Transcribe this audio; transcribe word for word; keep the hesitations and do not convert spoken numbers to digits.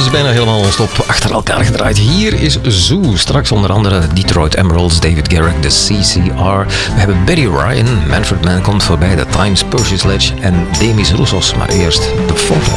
is bijna helemaal non-stop achter elkaar gedraaid. Hier is Zoo. Straks onder andere Detroit Emeralds, David Garrick, de C C R. We hebben Betty Ryan, Manfred Mann komt voorbij, The Times, Percy Sledge en Demis Roussos. Maar eerst de foto.